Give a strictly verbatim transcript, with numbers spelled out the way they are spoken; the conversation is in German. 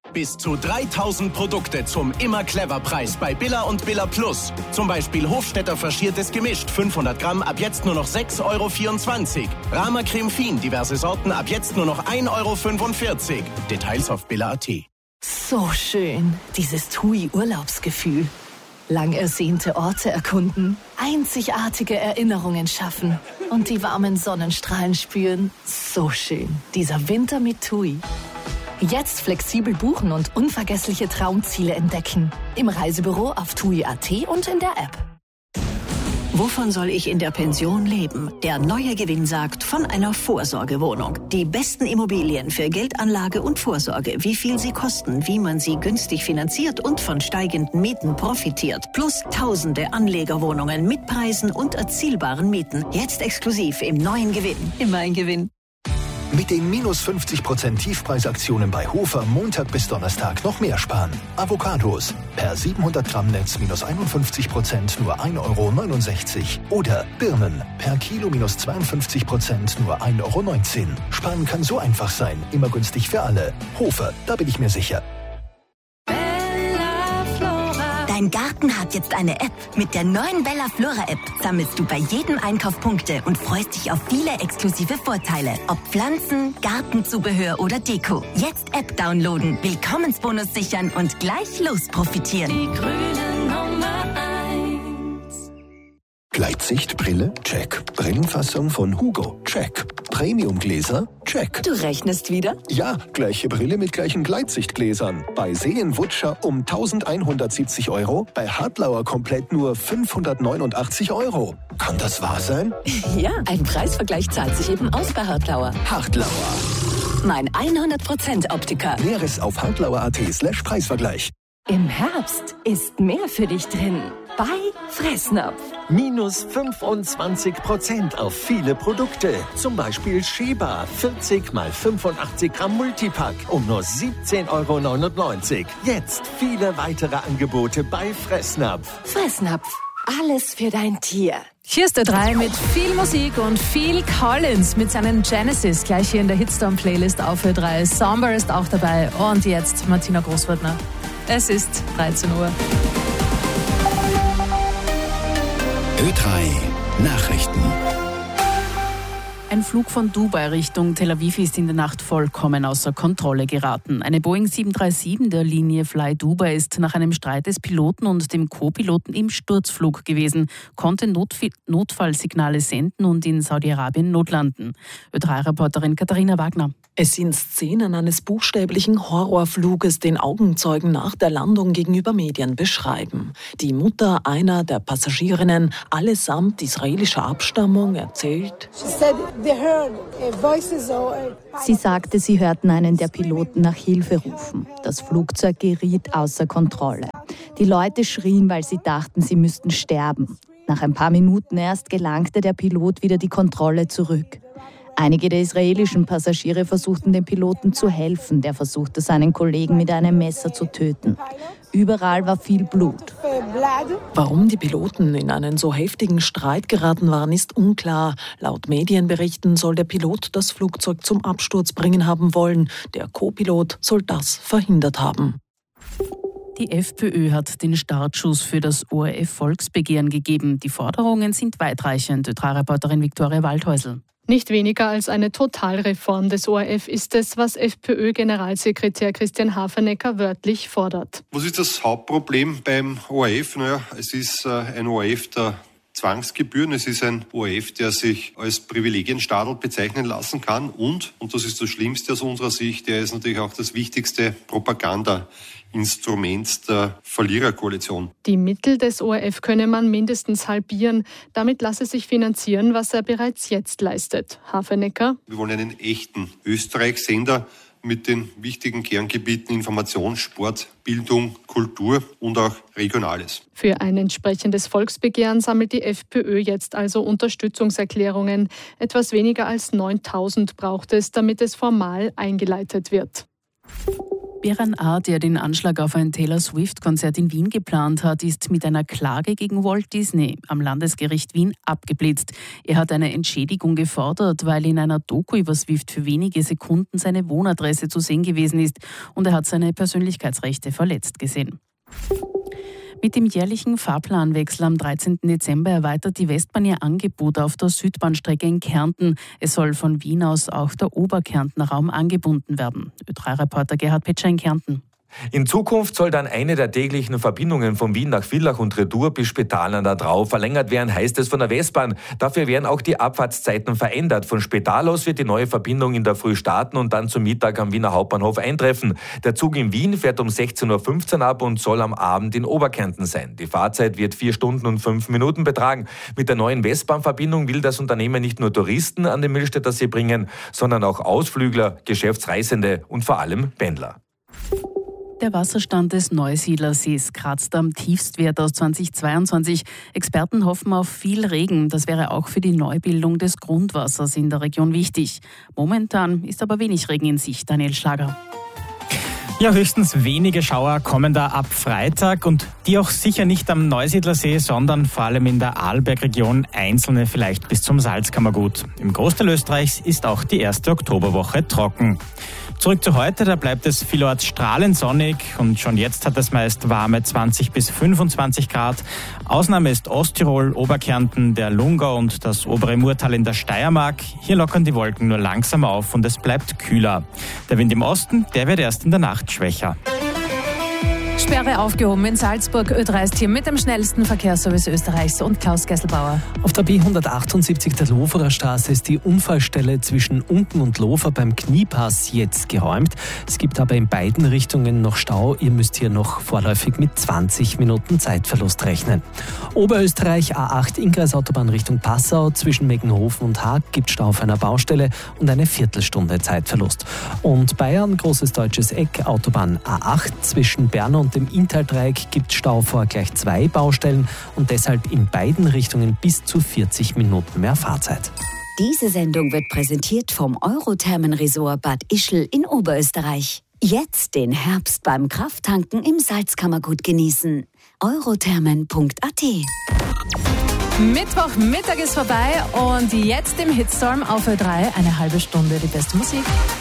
Bis zu dreitausend Produkte zum Immer-Clever-Preis bei Billa und Billa Plus. Zum Beispiel Hofstetter Faschiertes gemischt, fünfhundert Gramm, ab jetzt nur noch sechs Euro vierundzwanzig. Rama Creme Fin, diverse Sorten, ab jetzt nur noch ein Euro fünfundvierzig. Details auf billa punkt at. So schön, dieses TUI-Urlaubsgefühl. Lang ersehnte Orte erkunden, einzigartige Erinnerungen schaffen und die warmen Sonnenstrahlen spüren. So schön, dieser Winter mit TUI. Jetzt flexibel buchen und unvergessliche Traumziele entdecken. Im Reisebüro auf tui punkt at und in der App. Wovon soll ich in der Pension leben? Der neue Gewinn sagt von einer Vorsorgewohnung. Die besten Immobilien für Geldanlage und Vorsorge, wie viel sie kosten, wie man sie günstig finanziert und von steigenden Mieten profitiert. Plus tausende Anlegerwohnungen mit Preisen und erzielbaren Mieten. Jetzt exklusiv im neuen Gewinn. Immer ein Gewinn. Mit den minus fünfzig Prozent Tiefpreisaktionen bei Hofer Montag bis Donnerstag noch mehr sparen. Avocados per siebenhundert Gramm Netz minus einundfünfzig Prozent nur ein Euro neunundsechzig. Oder Birnen per Kilo minus zweiundfünfzig Prozent nur ein Euro neunzehn. Sparen kann so einfach sein, immer günstig für alle. Hofer, da bin ich mir sicher. Dein Garten hat jetzt eine App. Mit der neuen Bella Flora App sammelst du bei jedem Einkauf Punkte und freust dich auf viele exklusive Vorteile. Ob Pflanzen, Gartenzubehör oder Deko. Jetzt App downloaden, Willkommensbonus sichern und gleich los profitieren. Die grüne Nummer eins. Gleitsichtbrille? Check. Brillenfassung von Hugo? Check. Premiumgläser? Check. Du rechnest wieder? Ja, gleiche Brille mit gleichen Gleitsichtgläsern. Bei Seenwutscher um eintausendeinhundertsiebzig Euro, bei Hartlauer komplett nur fünfhundertneunundachtzig Euro. Kann das wahr sein? Ja, ein Preisvergleich zahlt sich eben aus bei Hartlauer. Hartlauer. Mein hundert Prozent Optiker. Näheres auf hartlauer punkt at slash Preisvergleich. Im Herbst ist mehr für dich drin. Bei Fressnapf. Minus fünfundzwanzig Prozent auf viele Produkte. Zum Beispiel Sheba vierzig mal fünfundachtzig Gramm Multipack um nur siebzehn Euro neunundneunzig. Jetzt viele weitere Angebote bei Fressnapf. Fressnapf. Alles für dein Tier. Hier ist der drei mit viel Musik und viel Collins mit seinen Genesis. Gleich hier in der Hitstorm-Playlist auf Ö drei. Somber ist auch dabei. Und jetzt Martina Großwörtner. Es ist dreizehn Uhr. Ö drei Nachrichten. Ein Flug von Dubai Richtung Tel Aviv ist in der Nacht vollkommen außer Kontrolle geraten. Eine Boeing sieben drei sieben der Linie Fly Dubai ist nach einem Streit des Piloten und dem Co-Piloten im Sturzflug gewesen, konnte Notf- Notfallsignale senden und in Saudi-Arabien notlanden. Ö drei Reporterin Katharina Wagner. Es sind Szenen eines buchstäblichen Horrorfluges, den Augenzeugen nach der Landung gegenüber Medien beschreiben. Die Mutter einer der Passagierinnen, allesamt israelischer Abstammung, erzählt: Sie sagte, sie hörten einen der Piloten nach Hilfe rufen. Das Flugzeug geriet außer Kontrolle. Die Leute schrien, weil sie dachten, sie müssten sterben. Nach ein paar Minuten erst gelangte der Pilot wieder die Kontrolle zurück. Einige der israelischen Passagiere versuchten dem Piloten zu helfen. Der versuchte, seinen Kollegen mit einem Messer zu töten. Überall war viel Blut. Warum die Piloten in einen so heftigen Streit geraten waren, ist unklar. Laut Medienberichten soll der Pilot das Flugzeug zum Absturz bringen haben wollen. Der Co-Pilot soll das verhindert haben. Die FPÖ hat den Startschuss für das O R F-Volksbegehren gegeben. Die Forderungen sind weitreichend. Ö drei Reporterin Viktoria Waldhäusl. Nicht weniger als eine Totalreform des O R F ist es, was FPÖ-Generalsekretär Christian Hafernecker wörtlich fordert. Was ist das Hauptproblem beim O R F? Naja, es ist ein O R F der Zwangsgebühren. Es ist ein O R F, der sich als Privilegienstaatl bezeichnen lassen kann. Und, und das ist das Schlimmste aus unserer Sicht, der ist natürlich auch das wichtigste Propaganda-Instrument der Verliererkoalition. Die Mittel des O R F könne man mindestens halbieren. Damit lasse sich finanzieren, was er bereits jetzt leistet. Hafernecker: Wir wollen einen echten Österreich-Sender mit den wichtigen Kerngebieten Information, Sport, Bildung, Kultur und auch Regionales. Für ein entsprechendes Volksbegehren sammelt die FPÖ jetzt also Unterstützungserklärungen. Etwas weniger als neuntausend braucht es, damit es formal eingeleitet wird. Beran A., der den Anschlag auf ein Taylor Swift-Konzert in Wien geplant hat, ist mit einer Klage gegen Walt Disney am Landesgericht Wien abgeblitzt. Er hat eine Entschädigung gefordert, weil in einer Doku über Swift für wenige Sekunden seine Wohnadresse zu sehen gewesen ist und er hat seine Persönlichkeitsrechte verletzt gesehen. Mit dem jährlichen Fahrplanwechsel am dreizehnten Dezember erweitert die Westbahn ihr Angebot auf der Südbahnstrecke in Kärnten. Es soll von Wien aus auch der Oberkärntner Raum angebunden werden. Ö drei Reporter Gerhard Petscher in Kärnten. In Zukunft soll dann eine der täglichen Verbindungen von Wien nach Villach und Retour bis Spital an der Drau verlängert werden, heißt es von der Westbahn. Dafür werden auch die Abfahrtszeiten verändert. Von Spital aus wird die neue Verbindung in der Früh starten und dann zum Mittag am Wiener Hauptbahnhof eintreffen. Der Zug in Wien fährt um sechzehn Uhr fünfzehn ab und soll am Abend in Oberkärnten sein. Die Fahrzeit wird vier Stunden und fünf Minuten betragen. Mit der neuen Westbahnverbindung will das Unternehmen nicht nur Touristen an den Millstätter See bringen, sondern auch Ausflügler, Geschäftsreisende und vor allem Pendler. Der Wasserstand des Neusiedlersees kratzt am Tiefstwert aus zweitausendzweiundzwanzig. Experten hoffen auf viel Regen. Das wäre auch für die Neubildung des Grundwassers in der Region wichtig. Momentan ist aber wenig Regen in Sicht. Daniel Schlager. Ja, höchstens wenige Schauer kommen da ab Freitag und die auch sicher nicht am Neusiedlersee, sondern vor allem in der Arlbergregion, einzelne vielleicht bis zum Salzkammergut. Im Großteil Österreichs ist auch die erste Oktoberwoche trocken. Zurück zu heute, da bleibt es vielorts strahlend sonnig und schon jetzt hat es meist warme zwanzig bis fünfundzwanzig Grad. Ausnahme ist Osttirol, Oberkärnten, der Lungau und das obere Murtal in der Steiermark. Hier lockern die Wolken nur langsam auf und es bleibt kühler. Der Wind im Osten, der wird erst in der Nacht schwächer. Sperre aufgehoben in Salzburg. Ö drei ist hier mit dem schnellsten Verkehrsservice Österreichs und Klaus Gesselbauer. Auf der B hundertachtundsiebzig der Loferer Straße ist die Unfallstelle zwischen Unken und Lofer beim Kniepass jetzt geräumt. Es gibt aber in beiden Richtungen noch Stau. Ihr müsst hier noch vorläufig mit zwanzig Minuten Zeitverlust rechnen. Oberösterreich A acht Innkreisautobahn Richtung Passau. Zwischen Meggenhofen und Haag gibt Stau auf einer Baustelle und eine Viertelstunde Zeitverlust. Und Bayern, großes deutsches Eck, Autobahn A acht zwischen Bern und dem Inntal-Dreieck gibt Stau vor gleich zwei Baustellen und deshalb in beiden Richtungen bis zu vierzig Minuten mehr Fahrzeit. Diese Sendung wird präsentiert vom Eurothermen-Resort Bad Ischl in Oberösterreich. Jetzt den Herbst beim Krafttanken im Salzkammergut genießen. eurothermen punkt a t. Mittwochmittag ist vorbei und jetzt im Hitstorm auf Ö drei eine halbe Stunde die beste Musik.